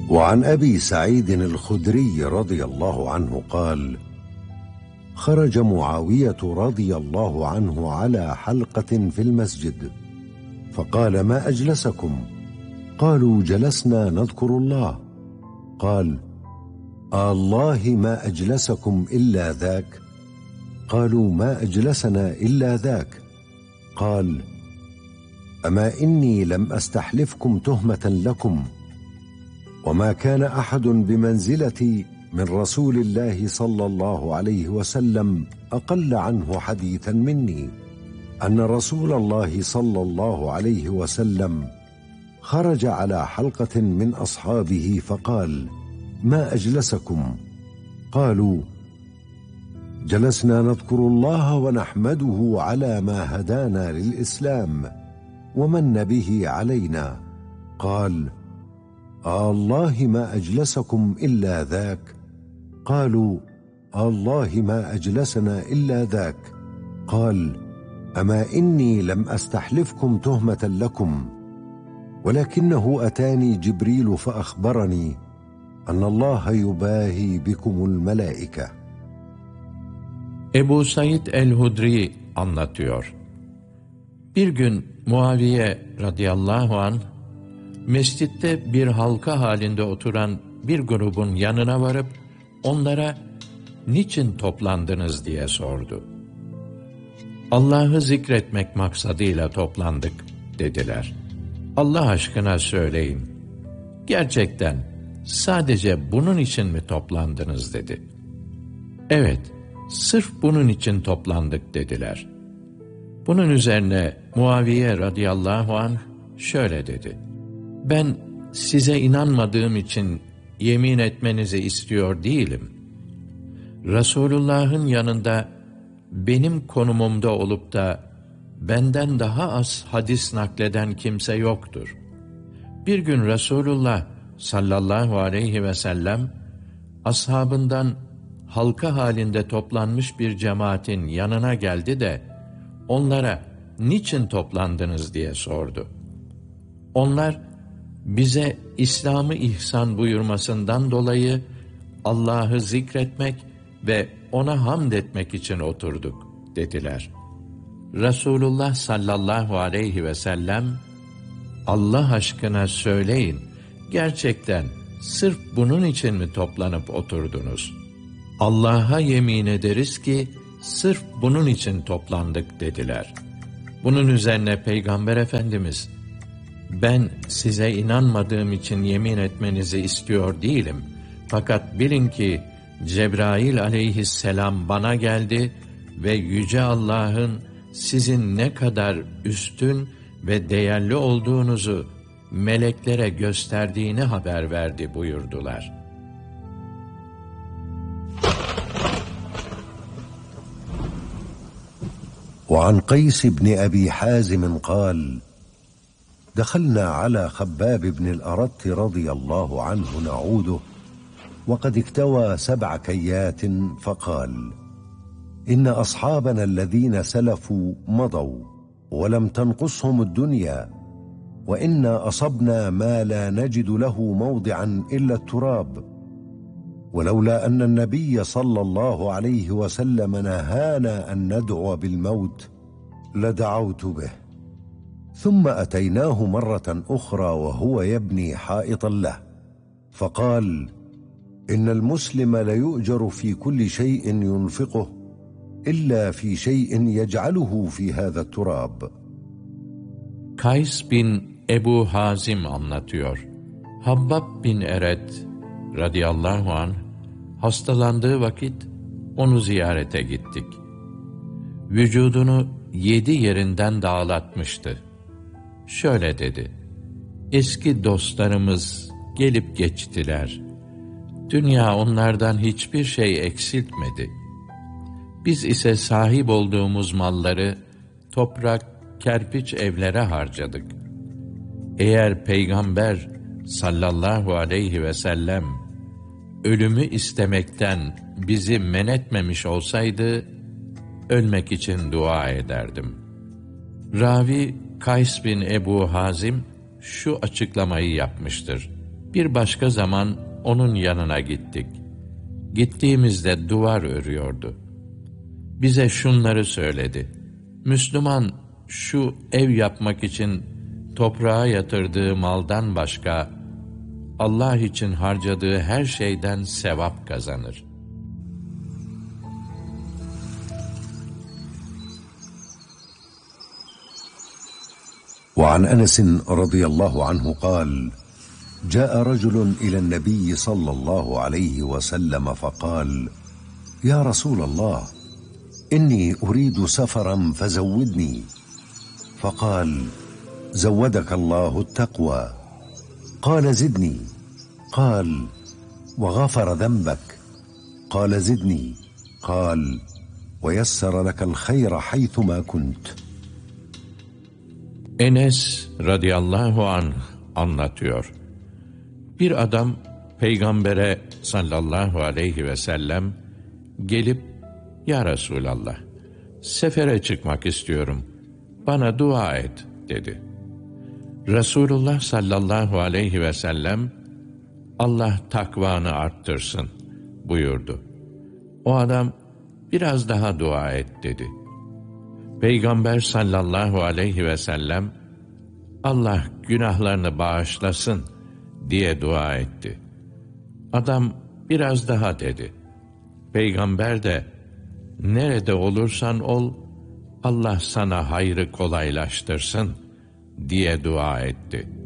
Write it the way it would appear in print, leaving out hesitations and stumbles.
وعن أبي سعيد الخدري رضي الله عنه قال: خرج معاوية رضي الله عنه على حلقة في المسجد، فقال: ما أجلسكم؟ قالوا: جلسنا نذكر الله. قال: الله ما أجلسكم إلا ذاك؟ قالوا: ما أجلسنا إلا ذاك. قال: أما إني لم أستحلفكم تهمة لكم، وما كان أحد بمنزلتي من رسول الله صلى الله عليه وسلم أقل عنه حديثا مني، أن رسول الله صلى الله عليه وسلم خرج على حلقة من أصحابه فقال: ما أجلسكم؟ قالوا: جلسنا نذكر الله ونحمده على ما هدانا للإسلام ومن به علينا. قال: الله ما أجلسكم إلا ذاك؟ قالوا: الله ما أجلسنا إلا ذاك. قال: أما إني لم أستحلفكم تهمة لكم، ولكنه أتاني جبريل فأخبرني أن الله يباهي بكم الملائكة. Ebu Said el-Hudri anlatıyor. Bir gün Muaviye radıyallahu anh, mescitte bir halka halinde oturan bir grubun yanına varıp onlara niçin toplandınız diye sordu. Allah'ı zikretmek maksadıyla toplandık dediler. Allah aşkına söyleyin, gerçekten sadece bunun için mi toplandınız dedi. Evet, sırf bunun için toplandık dediler. Bunun üzerine Muaviye radıyallahu anh şöyle dedi: ben size inanmadığım için yemin etmenizi istiyor değilim. Resulullah'ın yanında benim konumumda olup da benden daha az hadis nakleden kimse yoktur. Bir gün Resulullah sallallahu aleyhi ve sellem ashabından halka halinde toplanmış bir cemaatin yanına geldi de onlara niçin toplandınız diye sordu. Onlar bize İslam'ı ihsan buyurmasından dolayı Allah'ı zikretmek ve ona hamd etmek için oturduk dediler. Resulullah sallallahu aleyhi ve sellem, Allah aşkına söyleyin, gerçekten sırf bunun için mi toplanıp oturdunuz? Allah'a yemin ederiz ki sırf bunun için toplandık dediler. Bunun üzerine Peygamber Efendimiz, ben size inanmadığım için yemin etmenizi istiyor değilim. Fakat bilin ki Cebrail aleyhisselam bana geldi ve Yüce Allah'ın sizin ne kadar üstün ve değerli olduğunuzu meleklere gösterdiğini haber verdi buyurdular. وعن قيس بن أبي حازم قال: دخلنا على خباب بن الأرت رضي الله عنه نعوده وقد اكتوى 7 كيات، فقال: إن أصحابنا الذين سلفوا مضوا ولم تنقصهم الدنيا، وإنا أصبنا ما لا نجد له موضعا إلا التراب، ولولا أن النبي صلى الله عليه وسلم نهانا أن ندعو بالموت لدعوت به. ثم أتيناه مرة أخرى وهو يبني حائطا له، فقال: إن المسلم ليؤجر في كل شيء ينفقه إلا في شيء يجعله في هذا التراب. Kays bin Ebu Hazim anlatıyor. Habbab bin Eret radıyallahu anh hastalandığı vakit onu ziyarete gittik. Vücudunu 7 yerinden dağlatmıştı. Şöyle dedi: eski dostlarımız gelip geçtiler. Dünya onlardan hiçbir şey eksiltmedi. Biz ise sahip olduğumuz malları toprak, kerpiç evlere harcadık. Eğer Peygamber sallallahu aleyhi ve sellem ölümü istemekten bizi men etmemiş olsaydı, ölmek için dua ederdim. Ravi Kays bin Ebu Hazim şu açıklamayı yapmıştır: Bir başka zaman onun yanına gittik. Gittiğimizde duvar örüyordu. Bize şunları söyledi: Müslüman şu ev yapmak için toprağa yatırdığı maldan başka Allah için harcadığı her şeyden sevap kazanır. وعن أنس رضي الله عنه قال: جاء رجل إلى النبي صلى الله عليه وسلم فقال: يا رسول الله، إني أريد سفرا فزودني. فقال: زودك الله التقوى. قال: زدني. قال: وغفر ذنبك. قال: زدني. قال: ويسر لك الخير حيثما كنت. Enes radıyallahu anh anlatıyor. Bir adam Peygamber'e sallallahu aleyhi ve sellem gelip, "Ya Resulallah, sefere çıkmak istiyorum, bana dua et," dedi. Resulullah sallallahu aleyhi ve sellem, "Allah takvanı arttırsın," buyurdu. O adam, "Biraz daha dua et," dedi. Peygamber sallallahu aleyhi ve sellem, "Allah günahlarını bağışlasın," diye dua etti. Adam, "Biraz daha," dedi. Peygamber de, "Nerede olursan ol, Allah sana hayrı kolaylaştırsın," diye dua etti.